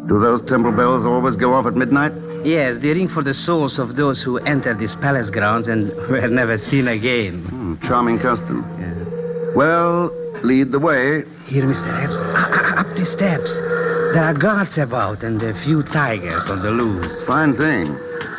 Do those temple bells always go off at midnight? Yes, they ring for the souls of those who entered these palace grounds and were never seen again. Charming custom. Yeah. Well, lead the way. Here, Mr. Epps. Up the steps. There are guards about and a few tigers on the loose. Fine thing.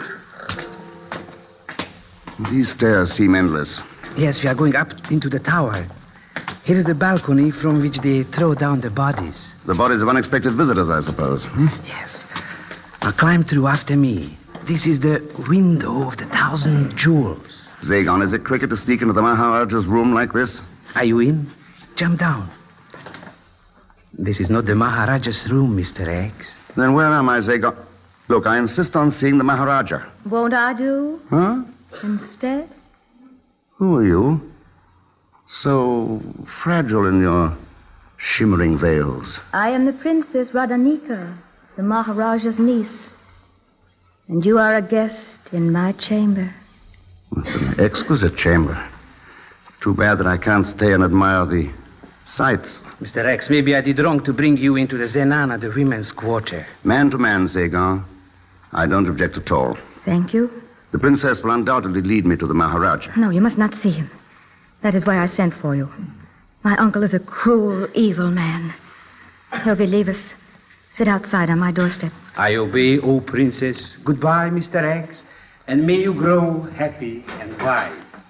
These stairs seem endless. Yes, we are going up into the tower. Here is the balcony from which they throw down the bodies. The bodies of unexpected visitors, I suppose. Yes. Now climb through after me. This is the window of the 1,000 jewels. Zagon, is it cricket to sneak into the Maharaja's room like this? Are you in? Jump down. This is not the Maharaja's room, Mr. X. Then where am I, Zagon? Look, I insist on seeing the Maharaja. Won't I do? Huh? Instead? Who are you? So fragile in your shimmering veils. I am the Princess Radhanika, the Maharaja's niece. And you are a guest in my chamber. It's an exquisite chamber. Too bad that I can't stay and admire the sights. Mr. X, maybe I did wrong to bring you into the Zenana, the women's quarter. Man to man, Zagon. I don't object at all. Thank you. The princess will undoubtedly lead me to the Maharaja. No, you must not see him. That is why I sent for you. My uncle is a cruel, evil man. Yogi, leave us. Sit outside on my doorstep. I obey, O princess. Goodbye, Mr. X, and may you grow happy and wise.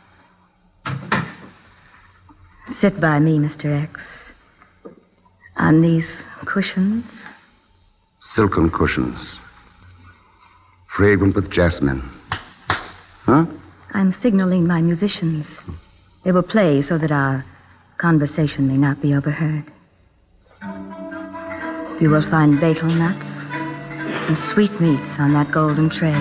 Sit by me, Mr. X. On these cushions. Silken cushions. Fragrant with jasmine. Huh? I'm signaling my musicians. They will play so that our conversation may not be overheard. You will find betel nuts and sweetmeats on that golden tray.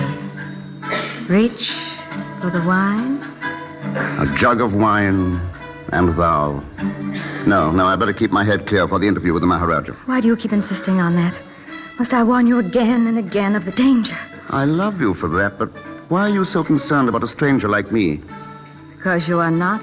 Reach for the wine. A jug of wine and thou. No, I better keep my head clear for the interview with the Maharaja. Why do you keep insisting on that? Must I warn you again and again of the danger? I love you for that, but why are you so concerned about a stranger like me? Because you are not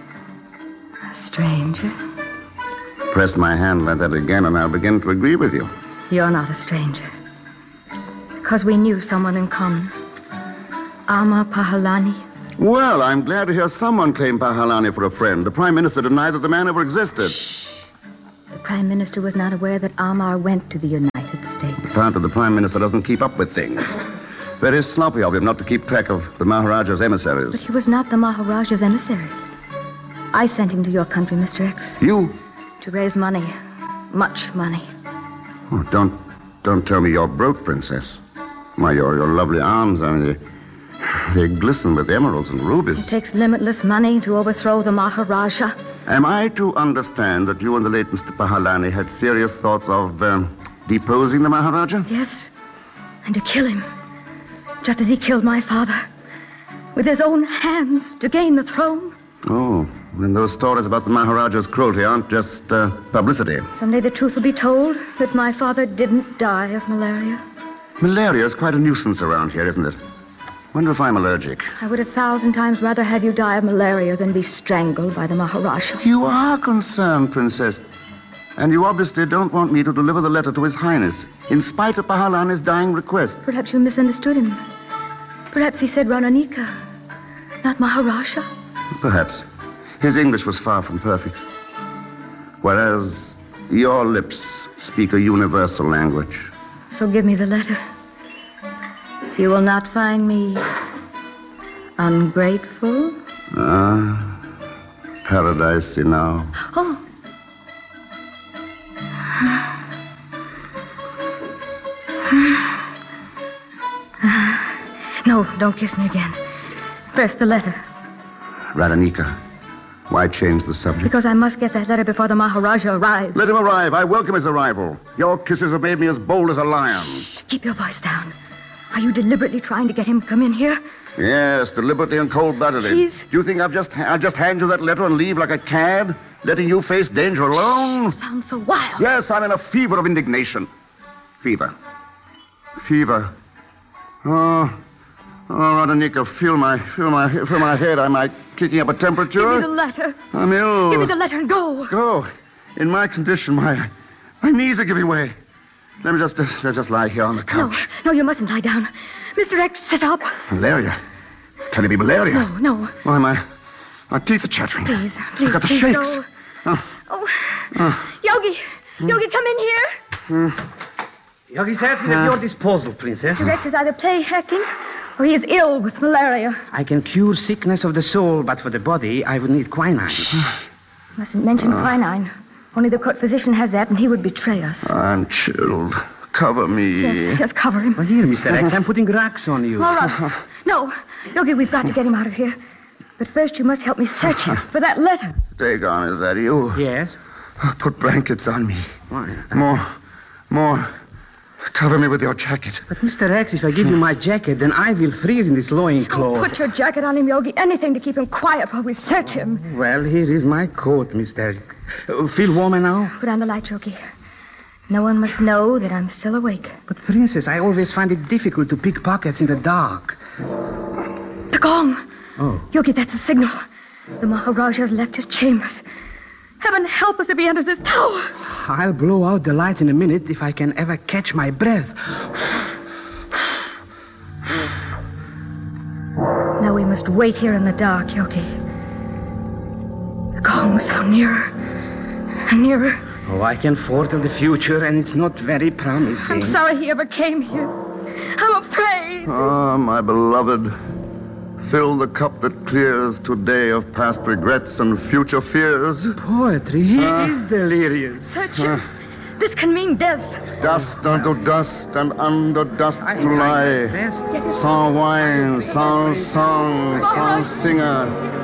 a stranger. Press my hand like that again, and I'll begin to agree with you. You're not a stranger. Because we knew someone in common. Amar Pahalani. Well, I'm glad to hear someone claim Pahalani for a friend. The Prime Minister denied that the man ever existed. Shh. The Prime Minister was not aware that Amar went to the United States. Apparently, the Prime Minister doesn't keep up with things. Very sloppy of him not to keep track of the Maharaja's emissaries. But he was not the Maharaja's emissary. I sent him to your country, Mr. X. You? To raise money. Much money. Oh, don't tell me you're broke, Princess. Why, your lovely arms, I mean, they glisten with emeralds and rubies. It takes limitless money to overthrow the Maharaja. Am I to understand that you and the late Mr. Pahalani had serious thoughts of deposing the Maharaja? Yes, and to kill him. Just as he killed my father. With his own hands to gain the throne. Oh, then those stories about the Maharaja's cruelty aren't just publicity. Someday the truth will be told that my father didn't die of malaria. Malaria is quite a nuisance around here, isn't it? Wonder if I'm allergic. I would 1,000 times rather have you die of malaria than be strangled by the Maharaja. You are concerned, Princess. And you obviously don't want me to deliver the letter to His Highness, in spite of Pahalani's dying request. Perhaps you misunderstood him. Perhaps he said Radhanika, not Maharaja. Perhaps. His English was far from perfect. Whereas your lips speak a universal language. So give me the letter. You will not find me ungrateful. Paradise now. Oh. No, don't kiss me again. First, the letter. Radhanika, why change the subject? Because I must get that letter before the Maharaja arrives. Let him arrive. I welcome his arrival. Your kisses have made me as bold as a lion. Shh, keep your voice down. Are you deliberately trying to get him to come in here? Yes, deliberately and cold-bloodedly. Please. Do you think I'll just hand you that letter and leave like a cad, letting you face danger alone? Sounds so wild. Yes, I'm in a fever of indignation. Fever. Oh, Radhanika, feel my head. Am I kicking up a temperature? Give me the letter. I'm ill. Give me the letter and go. Go. In my condition, my knees are giving way. Let me just lie here on the couch. No, you mustn't lie down. Mr. X, sit up. Malaria? Can it be malaria? No. Why, my teeth are chattering. Please, I got the please shakes. go. Yogi, come in here. Yogi says me at your disposal, Princess. Mr. X is either play acting or he is ill with malaria. I can cure sickness of the soul, but for the body, I would need quinine. Mustn't mention quinine. Only the court physician has that, and he would betray us. I'm chilled. Cover me. Yes, cover him. Well, here, Mr. X, I'm putting rocks on you. All right. No, Yogi, we've got to get him out of here. But first, you must help me search for that letter. Dagon, is that you? Yes? Put blankets on me. Why? More. Cover me with your jacket. But, Mr. X, if I give you my jacket, then I will freeze in this loincloth. Put your jacket on him, Yogi. Anything to keep him quiet while we search him. Well, here is my coat, Mr. Feel warmer now? Put on the light, Yogi. No one must know that I'm still awake. But, Princess, I always find it difficult to pick pockets in the dark. The gong. Oh. Yogi, that's a signal. The Maharaja's left his chambers. Heaven help us if he enters this tower. I'll blow out the lights in a minute if I can ever catch my breath. Now we must wait here in the dark, Yogi. The gongs sound nearer and nearer. Oh, I can foretell the future, and it's not very promising. I'm sorry he ever came here. I'm afraid. Ah, my beloved. Fill the cup that clears today of past regrets and future fears. Poetry, he is delirious. Search him. This can mean death. Dust unto dust and under dust I to lie. best. Sans wine, sans song, sans singer.